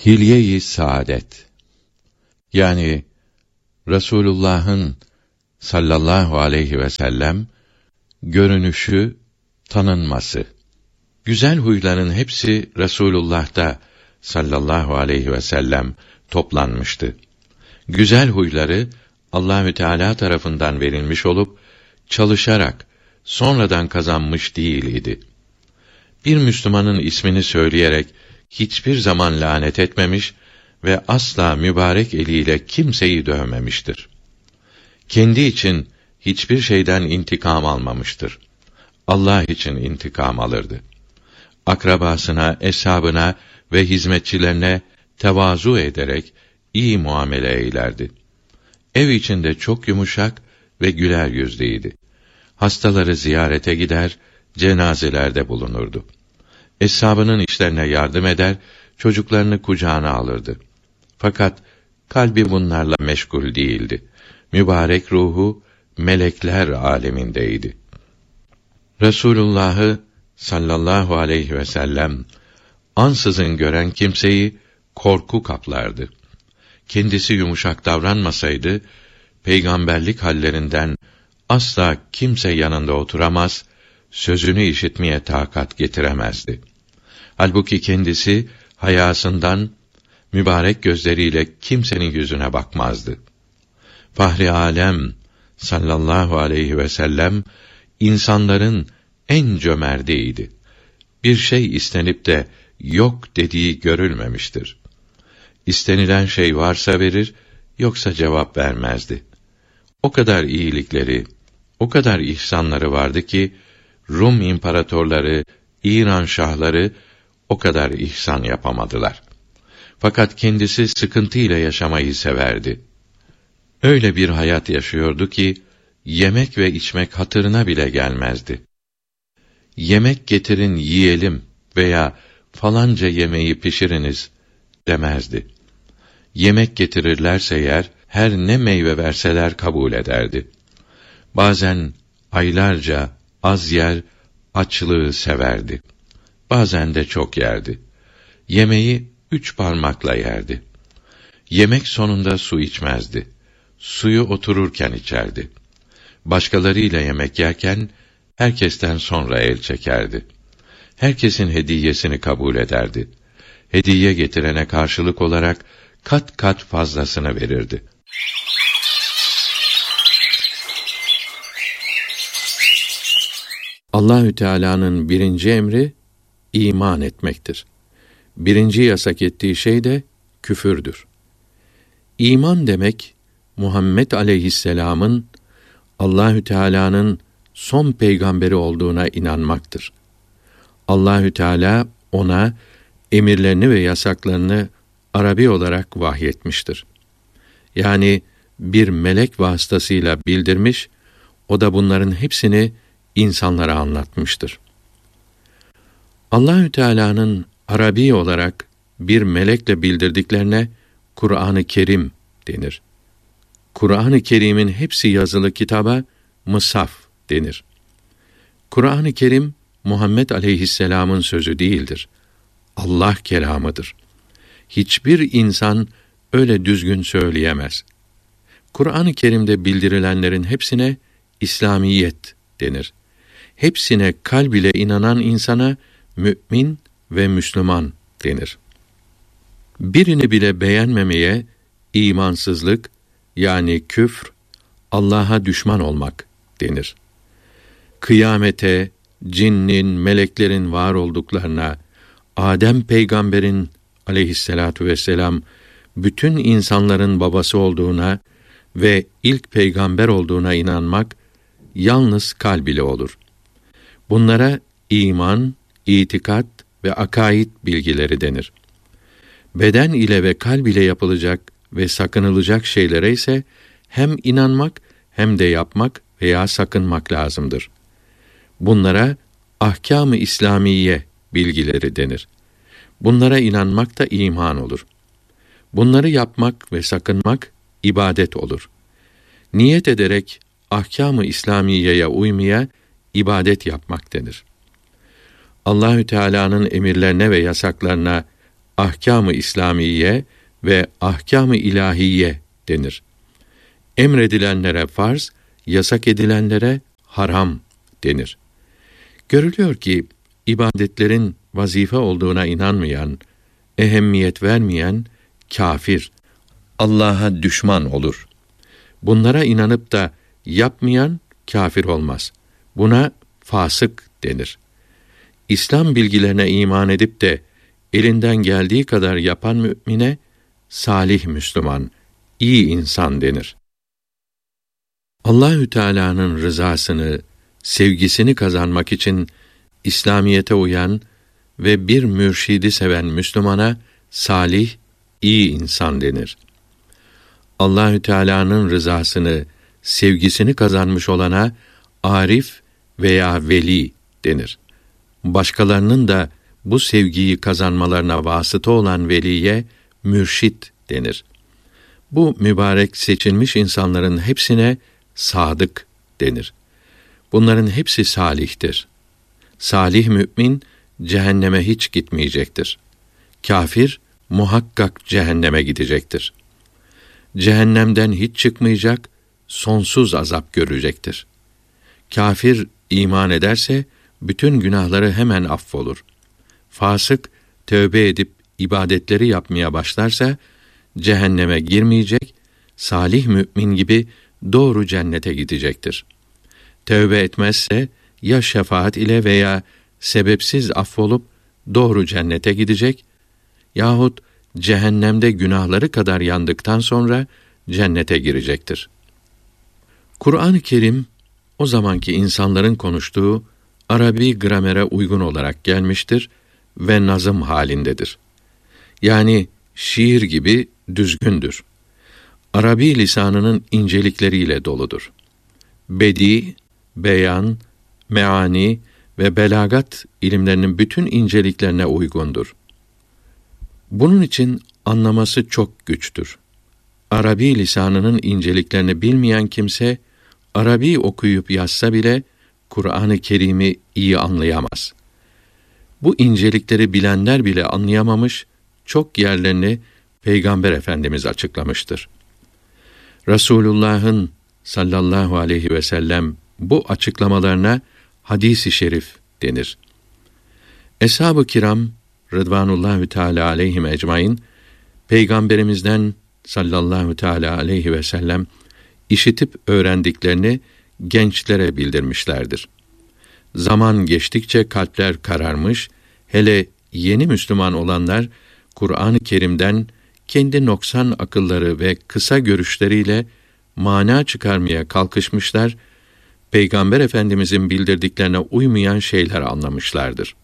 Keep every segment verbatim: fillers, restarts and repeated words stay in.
Hilye-i Saadet, yani Resulullah'ın sallallahu aleyhi ve sellem görünüşü, tanınması. Güzel huyların hepsi Resulullah'ta sallallahu aleyhi ve sellem toplanmıştı. Güzel huyları Allahü Teala tarafından verilmiş olup çalışarak sonradan kazanmış değil idi. Bir Müslümanın ismini söyleyerek hiçbir zaman lanet etmemiş ve asla mübarek eliyle kimseyi dövmemiştir. Kendi için hiçbir şeyden intikam almamıştır. Allah için intikam alırdı. Akrabasına, eshabına ve hizmetçilerine tevazu ederek iyi muamele eylerdi. Ev içinde çok yumuşak ve güler yüzlüydi. Hastaları ziyarete gider, cenazelerde bulunurdu. Eshabının işlerine yardım eder, çocuklarını kucağına alırdı. Fakat kalbi bunlarla meşgul değildi. Mübarek ruhu melekler alemindeydi. Resulullah'ı sallallahu aleyhi ve sellem ansızın gören kimseyi korku kaplardı. Kendisi yumuşak davranmasaydı, peygamberlik hallerinden asla kimse yanında oturamaz, sözünü işitmeye takat getiremezdi. Halbuki kendisi hayasından mübarek gözleriyle kimsenin yüzüne bakmazdı. Fahri alem sallallahu aleyhi ve sellem insanların en cömertiydi. Bir şey istenip de yok dediği görülmemiştir. İstenilen şey varsa verir, yoksa cevap vermezdi. O kadar iyilikleri, o kadar ihsanları vardı ki Rum imparatorları, İran şahları o kadar ihsan yapamadılar. Fakat kendisi sıkıntıyla yaşamayı severdi. Öyle bir hayat yaşıyordu ki yemek ve içmek hatırına bile gelmezdi. Yemek getirin yiyelim veya falanca yemeği pişiriniz demezdi. Yemek getirirlerse yer, her ne meyve verseler kabul ederdi. Bazen aylarca az yer, açlığı severdi. Bazen de çok yerdi. Yemeği üç parmakla yerdi. Yemek sonunda su içmezdi. Suyu otururken içerdi. Başkalarıyla yemek yerken herkesten sonra el çekerdi. Herkesin hediyesini kabul ederdi. Hediye getirene karşılık olarak kat kat fazlasını verirdi. Allahü Teala'nın birinci emri iman etmektir. Birinci yasak ettiği şey de küfürdür. İman demek Muhammed aleyhisselam'ın Allahü Teala'nın son peygamberi olduğuna inanmaktır. Allahü Teala ona emirlerini ve yasaklarını Arabi olarak vahyetmiştir. Yani bir melek vasıtasıyla bildirmiş, o da bunların hepsini insanlara anlatmıştır. Allahü Teala'nın Arabi olarak bir melekle bildirdiklerine Kur'an-ı Kerim denir. Kur'an-ı Kerim'in hepsi yazılı kitaba Mısaf denir. Kur'an-ı Kerim Muhammed aleyhisselam'ın sözü değildir. Allah kelamıdır. Hiçbir insan öyle düzgün söyleyemez. Kur'an-ı Kerim'de bildirilenlerin hepsine İslamiyet denir. Hepsine kalb ile inanan insana mümin ve Müslüman denir. Birini bile beğenmemeye imansızlık, yani küfr, Allah'a düşman olmak denir. Kıyamete, cinnin, meleklerin var olduklarına, Adem peygamberin aleyhissalatu vesselam bütün insanların babası olduğuna ve ilk peygamber olduğuna inanmak yalnız kalb ile olur. Bunlara iman, itikat ve akaid bilgileri denir. Beden ile ve kalb ile yapılacak ve sakınılacak şeylere ise hem inanmak hem de yapmak veya sakınmak lazımdır. Bunlara ahkâm-ı İslamiye bilgileri denir. Bunlara inanmak da iman olur. Bunları yapmak ve sakınmak ibadet olur. Niyet ederek ahkâm-ı İslamiyeye uymaya ibadet yapmak denir. Allahü Teala'nın emirlerine ve yasaklarına ahkâm-ı İslamiye ve ahkâm-ı ilahiye denir. Emredilenlere farz, yasak edilenlere haram denir. Görülüyor ki ibadetlerin vazife olduğuna inanmayan, ehemmiyet vermeyen kâfir, Allah'a düşman olur. Bunlara inanıp da yapmayan kâfir olmaz. Buna fasık denir. İslam bilgilerine iman edip de elinden geldiği kadar yapan mümine salih Müslüman, iyi insan denir. Allahü Teala'nın rızasını, sevgisini kazanmak için İslamiyete uyan ve bir mürşidi seven Müslümana salih, iyi insan denir. Allahü Teala'nın rızasını, sevgisini kazanmış olana arif veya veli denir. Başkalarının da bu sevgiyi kazanmalarına vasıta olan veliye mürşit denir. Bu mübarek seçilmiş insanların hepsine sadık denir. Bunların hepsi salihtir. Salih mümin cehenneme hiç gitmeyecektir. Kafir muhakkak cehenneme gidecektir. Cehennemden hiç çıkmayacak, sonsuz azap görecektir. Kafir iman ederse bütün günahları hemen affolur. Fasık tövbe edip ibadetleri yapmaya başlarsa cehenneme girmeyecek, salih mümin gibi doğru cennete gidecektir. Tövbe etmezse ya şefaat ile veya sebepsiz affolup doğru cennete gidecek yahut cehennemde günahları kadar yandıktan sonra cennete girecektir. Kur'an-ı Kerim o zamanki insanların konuştuğu Arabi gramere uygun olarak gelmiştir ve nazım halindedir. Yani şiir gibi düzgündür. Arabi lisanının incelikleriyle doludur. Bedi, beyan, meani ve belagat ilimlerinin bütün inceliklerine uygundur. Bunun için anlaması çok güçtür. Arabi lisanının inceliklerini bilmeyen kimse, Arabi okuyup yazsa bile, Kur'an-ı Kerim'i iyi anlayamaz. Bu incelikleri bilenler bile anlayamamış, çok yerlerini Peygamber Efendimiz açıklamıştır. Resulullah'ın sallallahu aleyhi ve sellem bu açıklamalarına hadis-i şerif denir. Eshab-ı kiram Rıdvanullahü Teala aleyhim ecmaîn Peygamberimizden sallallahu teala aleyhi ve sellem işitip öğrendiklerini gençlere bildirmişlerdir. Zaman geçtikçe kalpler kararmış, hele yeni Müslüman olanlar Kur'an-ı Kerim'den kendi noksan akılları ve kısa görüşleriyle mana çıkarmaya kalkışmışlar, Peygamber Efendimizin bildirdiklerine uymayan şeyler anlamışlardır.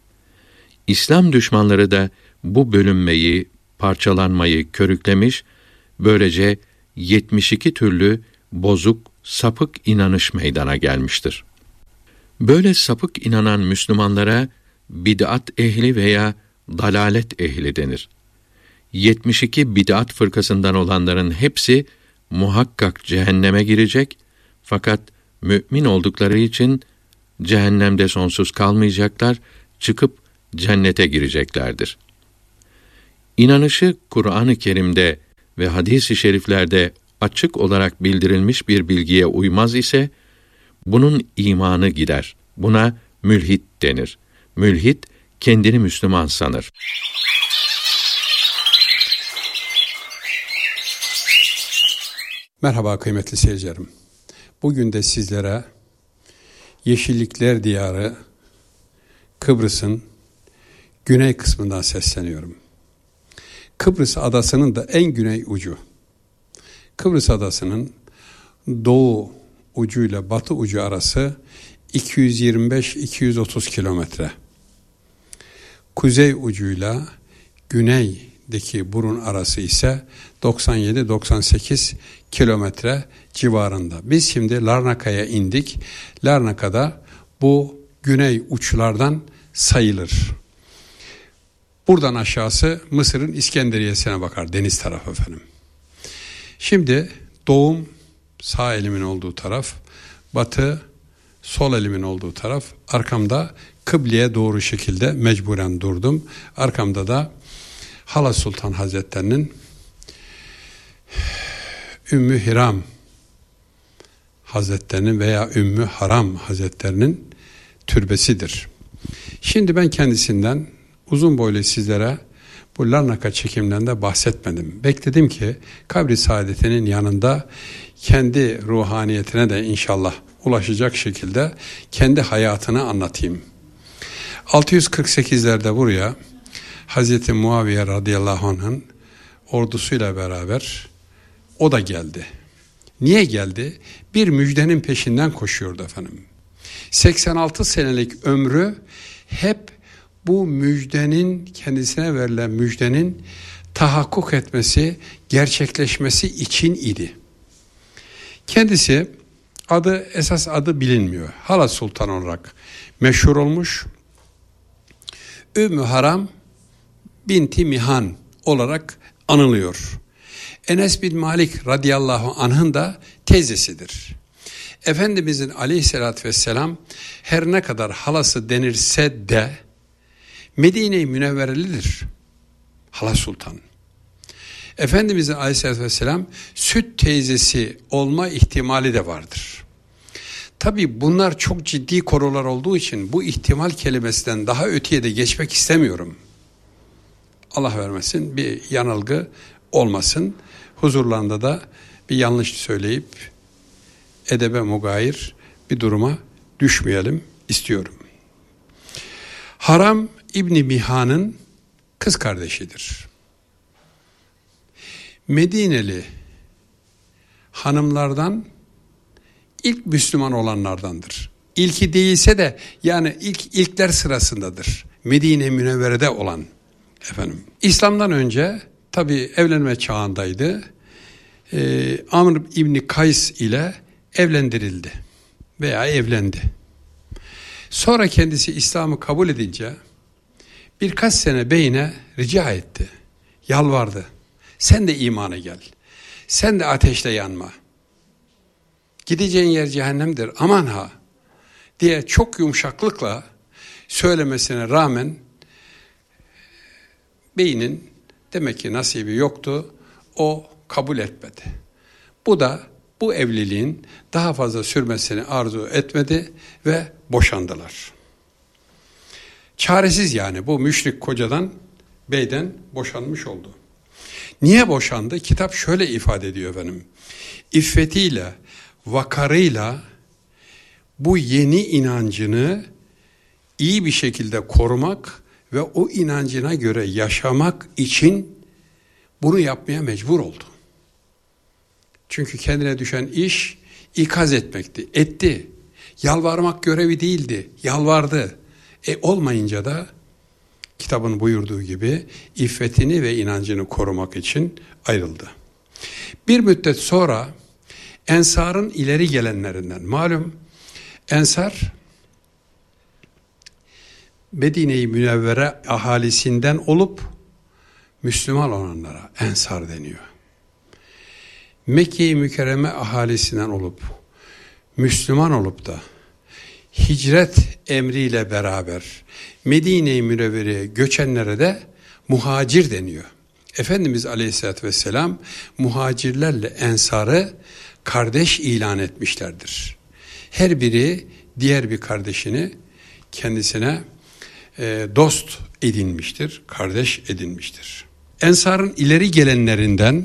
İslam düşmanları da bu bölünmeyi, parçalanmayı körüklemiş, böylece yetmiş iki türlü bozuk, sapık inanış meydana gelmiştir. Böyle sapık inanan Müslümanlara bid'at ehli veya dalalet ehli denir. yetmiş iki bid'at fırkasından olanların hepsi muhakkak cehenneme girecek, fakat mümin oldukları için cehennemde sonsuz kalmayacaklar, çıkıp cennete gireceklerdir. İnanışı Kur'an-ı Kerim'de ve hadis-i şeriflerde açık olarak bildirilmiş bir bilgiye uymaz ise, bunun imanı gider. Buna mülhit denir. Mülhit, kendini Müslüman sanır. Merhaba kıymetli seyircilerim. Bugün de sizlere Yeşillikler Diyarı Kıbrıs'ın güney kısmından sesleniyorum. Kıbrıs adasının da en güney ucu. Kıbrıs adasının doğu ucuyla batı ucu arası iki yüz yirmi beş iki yüz otuz kilometre. Kuzey ucuyla güneydeki burun arası ise doksan yedi doksan sekiz kilometre civarında. Biz şimdi Larnaka'ya indik. Larnaka'da bu güney uçlardan sayılır. Buradan aşağısı Mısır'ın İskenderiye'sine bakar, deniz tarafı efendim. Şimdi doğum sağ elimin olduğu taraf, batı sol elimin olduğu taraf, arkamda kıbleye doğru şekilde mecburen durdum. Arkamda da Hala Sultan Hazretlerinin Ümmü Hiram Hazretlerinin veya Ümmü Haram Hazretlerinin türbesidir. Şimdi ben kendisinden uzun boylu sizlere bu Larnaka çekimlerinde bahsetmedim. Bekledim ki kabri saadetinin yanında kendi ruhaniyetine de inşallah ulaşacak şekilde kendi hayatını anlatayım. altı yüz kırk sekizlerde buraya Hazreti Muaviye radıyallahu anh'ın ordusuyla beraber o da geldi. Niye geldi? Bir müjdenin peşinden koşuyordu efendim. seksen altı senelik ömrü hep bu müjdenin, kendisine verilen müjdenin tahakkuk etmesi, gerçekleşmesi için idi. Kendisi adı, esas adı bilinmiyor. Hala Sultan olarak meşhur olmuş. Ümmü Haram binti Mihan olarak anılıyor. Enes bin Malik radıyallahu anh'ın da teyzesidir. Efendimizin aleyhissalatü vesselam her ne kadar halası denirse de Medine-i Münevverelidir Hala Sultan. Efendimizin aleyhissalatü vesselam süt teyzesi olma ihtimali de vardır. Tabi bunlar çok ciddi konular olduğu için bu ihtimal kelimesinden daha öteye de geçmek istemiyorum. Allah vermesin bir yanılgı olmasın. Huzurlarında da bir yanlış söyleyip edebe mugayir bir duruma düşmeyelim istiyorum. Haram İbni Mihan'ın kız kardeşidir. Medineli hanımlardan ilk Müslüman olanlardandır. İlki değilse de yani ilk ilkler sırasındadır. Medine-i Münevvere'de olan efendim. İslam'dan önce tabi evlenme çağındaydı. Ee, Amr İbni Kays ile evlendirildi veya evlendi. Sonra kendisi İslam'ı kabul edince birkaç sene beyine rica etti. Yalvardı. Sen de imana gel. Sen de ateşle yanma. Gideceğin yer cehennemdir. Aman ha diye çok yumuşaklıkla söylemesine rağmen beyinin demek ki nasibi yoktu. O kabul etmedi. Bu da bu evliliğin daha fazla sürmesini arzu etmedi ve boşandılar. Çaresiz yani bu müşrik kocadan, beyden boşanmış oldu. Niye boşandı? Kitap şöyle ifade ediyor efendim. İffetiyle, vakarıyla bu yeni inancını iyi bir şekilde korumak ve o inancına göre yaşamak için bunu yapmaya mecbur oldu. Çünkü kendine düşen iş ikaz etmekti. Etti. Yalvarmak görevi değildi. Yalvardı. E olmayınca da kitabın buyurduğu gibi iffetini ve inancını korumak için ayrıldı. Bir müddet sonra Ensar'ın ileri gelenlerinden, malum Ensar Medine-i Münevvere ahalisinden olup Müslüman olanlara Ensar deniyor. Mekke-i Mükerreme ahalisinden olup Müslüman olup da hicret emriyle beraber Medine-i Münevvere'ye göçenlere de muhacir deniyor. Efendimiz Aleyhisselatü Vesselam muhacirlerle Ensar'ı kardeş ilan etmişlerdir. Her biri diğer bir kardeşini kendisine e, dost edinmiştir, kardeş edinmiştir. Ensar'ın ileri gelenlerinden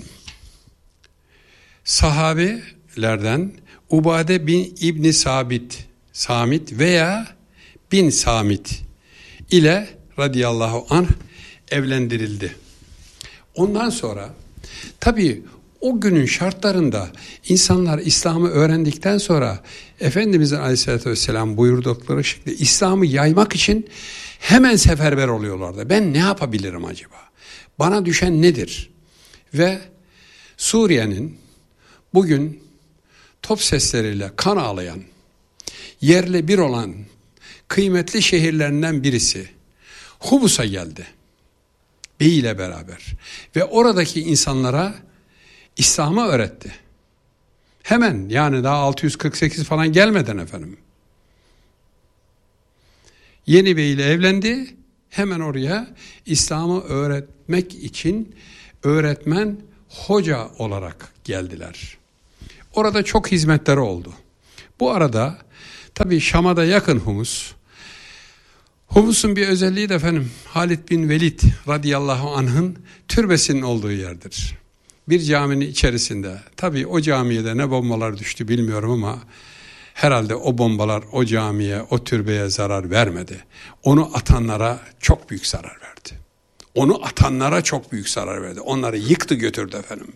sahabelerden Ubade bin İbni Sabit, Samit veya bin Samit ile radıyallahu anh evlendirildi. Ondan sonra tabii o günün şartlarında insanlar İslam'ı öğrendikten sonra Efendimizin aleyhissalatü vesselam buyurdukları şekilde İslam'ı yaymak için hemen seferber oluyorlardı. Ben ne yapabilirim acaba? Bana düşen nedir? Ve Suriye'nin bugün top sesleriyle kan ağlayan, yerle bir olan kıymetli şehirlerinden birisi Humus'a geldi. Bey ile beraber ve oradaki insanlara İslam'ı öğretti. Hemen yani daha altı yüz kırk sekiz falan gelmeden efendim. Yeni bey ile evlendi. Hemen oraya İslam'ı öğretmek için öğretmen, hoca olarak geldiler. Orada çok hizmetleri oldu. Bu arada tabii Şam'a da yakın Humus. Humus'un bir özelliği de efendim Halid bin Velid radıyallahu anh'ın türbesinin olduğu yerdir. Bir caminin içerisinde. Tabii o camiye de ne bombalar düştü bilmiyorum ama herhalde o bombalar o camiye, o türbeye zarar vermedi. Onu atanlara çok büyük zarar verdi. Onu atanlara çok büyük zarar verdi. Onları yıktı götürdü efendim.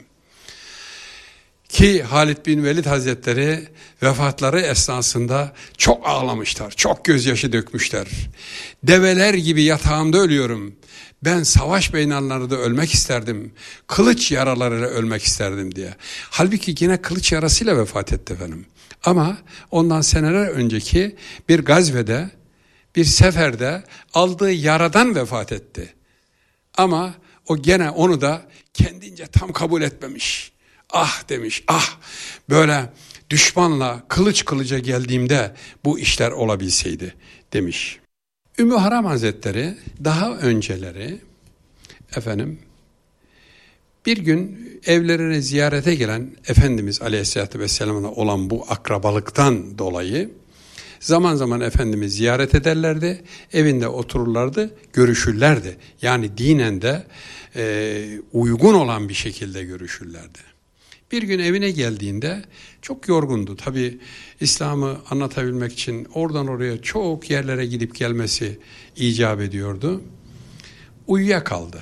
Ki Halid bin Velid Hazretleri vefatları esnasında çok ağlamışlar, çok gözyaşı dökmüşler. Develer gibi yatağımda ölüyorum. Ben savaş meydanlarında ölmek isterdim. Kılıç yaralarıyla ölmek isterdim diye. Halbuki yine kılıç yarasıyla vefat etti efendim. Ama ondan seneler önceki bir gazvede, bir seferde aldığı yaradan vefat etti. Ama o gene onu da kendince tam kabul etmemiş. Ah demiş, ah böyle düşmanla kılıç kılıca geldiğimde bu işler olabilseydi demiş. Ümmü Haram Hazretleri daha önceleri efendim bir gün evlerine ziyarete gelen Efendimiz Aleyhisselatü Vesselam'la olan bu akrabalıktan dolayı zaman zaman Efendimiz ziyaret ederlerdi, evinde otururlardı, görüşürlerdi. Yani dinen de e, uygun olan bir şekilde görüşürlerdi. Bir gün evine geldiğinde çok yorgundu. Tabii İslam'ı anlatabilmek için oradan oraya çok yerlere gidip gelmesi icap ediyordu. Uyuyakaldı.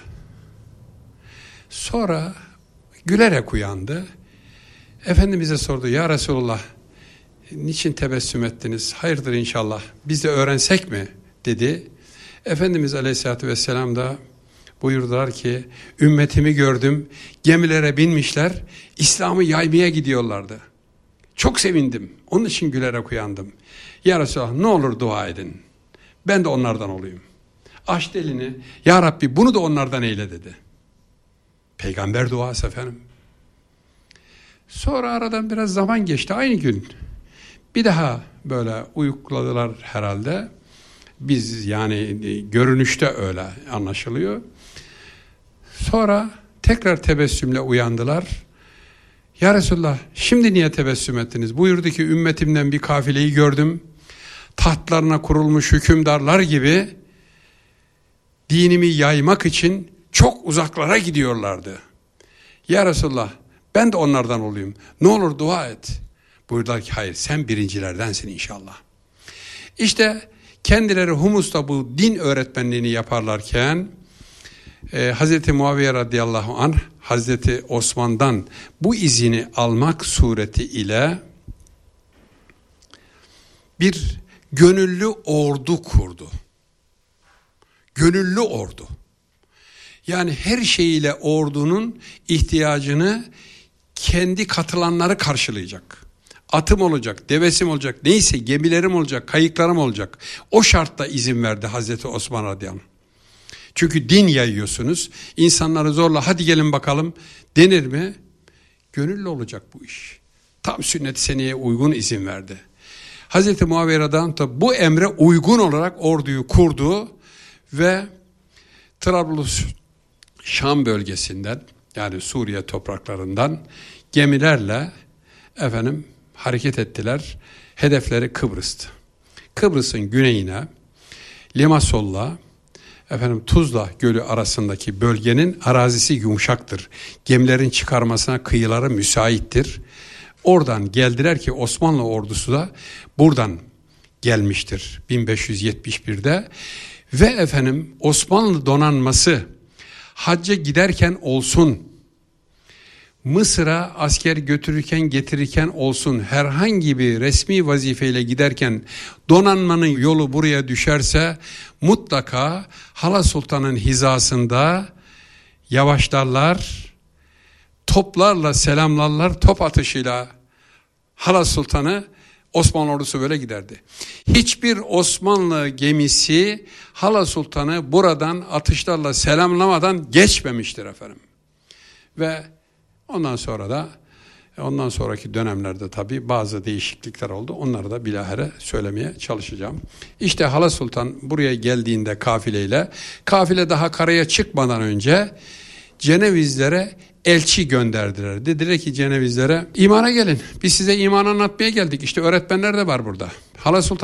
Sonra gülerek uyandı. Efendimiz'e sordu, ya Resulullah niçin tebessüm ettiniz? Hayırdır inşallah, biz de öğrensek mi? Dedi. Efendimiz Aleyhisselatü Vesselam da buyurdular ki, ümmetimi gördüm, gemilere binmişler, İslam'ı yaymaya gidiyorlardı. Çok sevindim, onun için gülerek uyandım. Ya Resulallah ne olur dua edin, ben de onlardan olayım. Açtı elini, ya Rabbi bunu da onlardan eyle dedi. Peygamber duası efendim. Sonra aradan biraz zaman geçti, aynı gün. Bir daha böyle uyukladılar herhalde. Biz yani görünüşte öyle anlaşılıyor. Sonra tekrar tebessümle uyandılar. Ya Resulallah şimdi niye tebessüm ettiniz? Buyurdu ki ümmetimden bir kafileyi gördüm. Tahtlarına kurulmuş hükümdarlar gibi dinimi yaymak için çok uzaklara gidiyorlardı. Ya Resulallah ben de onlardan olayım. Ne olur dua et. Buyurdular ki hayır sen birincilerdensin inşallah. İşte kendileri Humus'ta bu din öğretmenliğini yaparlarken e, Hazreti Muaviye radıyallahu anh Hazreti Osman'dan bu izini almak sureti ile bir gönüllü ordu kurdu. Gönüllü ordu. Yani her şeyiyle ordunun ihtiyacını kendi katılanları karşılayacak. Atım olacak, devesim olacak, neyse gemilerim olacak, kayıklarım olacak. O şartla izin verdi Hazreti Osman radıyallahu anh. Çünkü din yayıyorsunuz, insanları zorla hadi gelin bakalım denir mi? Gönüllü olacak bu iş. Tam sünnet-i seniyeye uygun izin verdi. Hazreti Muaviye radıyallahu anh da bu emre uygun olarak orduyu kurdu ve Trablus Şam bölgesinden yani Suriye topraklarından gemilerle efendim hareket ettiler. Hedefleri Kıbrıs'tı. Kıbrıs'ın güneyine Limassol'la efendim Tuzla Gölü arasındaki bölgenin arazisi yumuşaktır. Gemilerin çıkarmasına kıyıları müsaittir. Oradan geldiler ki Osmanlı ordusu da buradan gelmiştir bin beş yüz yetmiş birde ve efendim Osmanlı donanması hacca giderken olsun, Mısır'a asker götürürken getirirken olsun, herhangi bir resmi vazifeyle giderken donanmanın yolu buraya düşerse mutlaka Hala Sultan'ın hizasında yavaşlarlar, toplarla selamlarlar, top atışıyla Hala Sultan'ı Osmanlı ordusu böyle giderdi. Hiçbir Osmanlı gemisi Hala Sultan'ı buradan atışlarla selamlamadan geçmemiştir efendim. Ve ondan sonra da Ondan sonraki dönemlerde tabii bazı değişiklikler oldu. Onları da bilahare söylemeye çalışacağım. İşte Hala Sultan buraya geldiğinde kafileyle, kafile daha karaya çıkmadan önce Cenevizlere elçi gönderdiler. Dediler ki Cenevizlere, imana gelin. Biz size iman anlatmaya geldik. İşte öğretmenler de var burada. Hala Sultan